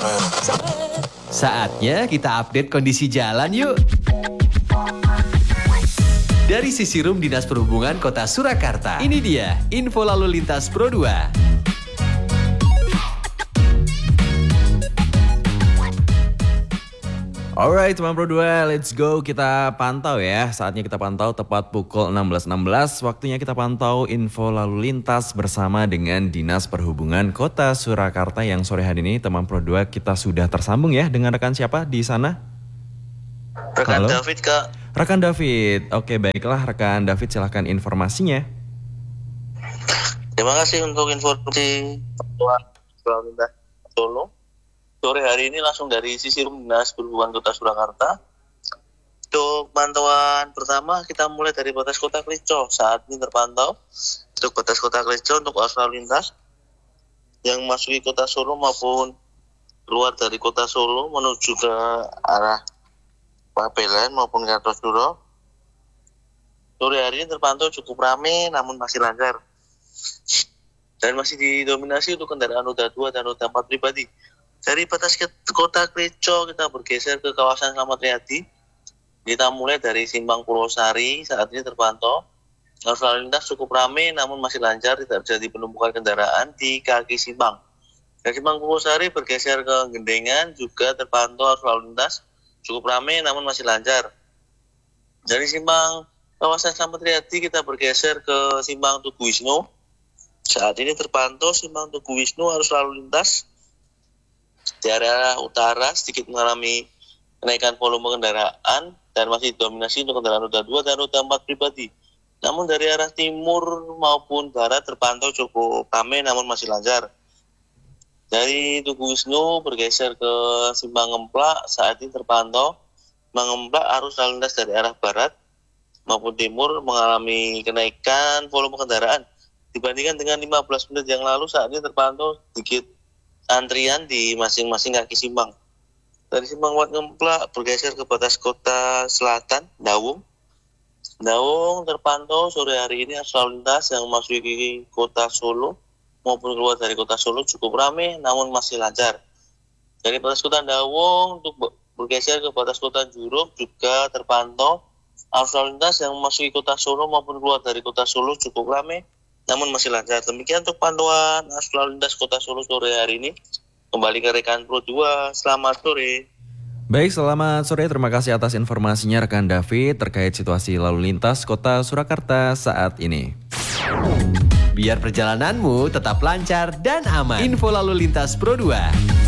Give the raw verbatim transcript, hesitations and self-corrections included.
Saatnya kita update kondisi jalan yuk. Dari Sisi Room Dinas Perhubungan Kota Surakarta, ini dia info lalu lintas Pro dua. Alright teman Pro dua, let's go, kita pantau ya. Saatnya kita pantau tepat pukul enam belas enam belas. Waktunya kita pantau info lalu lintas bersama dengan Dinas Perhubungan Kota Surakarta. Yang sore hari ini teman Pro dua kita sudah tersambung ya dengan rekan siapa di sana? Rekan Halo? David Kak. Rekan David, oke baiklah rekan David, silahkan informasinya. Terima kasih untuk informasi Tuan Lalu Lintas Solo. Sore hari ini langsung dari Sisi Room Dinas Perhubungan Kota Surakarta. Untuk pantauan pertama kita mulai dari batas Kota Kelico. Saat ini terpantau untuk batas Kota Kelico untuk arus lalu lintas yang memasuki Kota Solo maupun keluar dari Kota Solo menuju ke arah Papelen maupun Kartosuro. Sore hari ini terpantau cukup ramai namun masih lancar dan masih didominasi untuk kendaraan roda dua dan roda empat pribadi. Dari batas Kota Kelico kita bergeser ke kawasan Slamet Riyadi. Kita mulai dari Simpang Purwosari. Saat ini terpantau arus lalu lintas cukup ramai namun masih lancar, tidak terjadi penumpukan kendaraan di kaki simpang. Dari Simpang Purwosari bergeser ke Gendengan juga terpantau arus lalu lintas cukup ramai namun masih lancar. Dari simpang kawasan Slamet Riyadi kita bergeser ke simpang Tugu Wisnu. Saat ini terpantau simpang Tugu Wisnu arus lalu lintas di area utara sedikit mengalami kenaikan volume kendaraan dan masih dominasi untuk kendaraan roda dua dan roda empat pribadi. Namun dari arah timur maupun barat terpantau cukup ramai namun masih lancar. Dari Tugu Wisnu bergeser ke Simpang Ngemplak, saat ini terpantau Simpang Ngemplak arus lalu lintas dari arah barat maupun timur mengalami kenaikan volume kendaraan. Dibandingkan dengan lima belas menit yang lalu, saat ini terpantau sedikit antrian di masing-masing kaki simpang. Dari Simpang Wat Ngemplak bergeser ke batas Kota Selatan, Dawung. Dawung terpantau sore hari ini arus lalu lintas yang memasuki Kota Solo maupun keluar dari Kota Solo cukup ramai namun masih lancar. Dari batas Kota Dawung untuk bergeser ke batas Kota Juruk juga terpantau arus lalu lintas yang memasuki Kota Solo maupun keluar dari Kota Solo cukup ramai namun masih lancar. Demikian untuk pantauan arus lalu lintas Kota Solo sore hari ini. Kembali ke rekan Pro dua, selamat sore. Baik, selamat sore, terima kasih atas informasinya rekan David terkait situasi lalu lintas Kota Surakarta saat ini. Biar perjalananmu tetap lancar dan aman. Info lalu lintas Pro dua.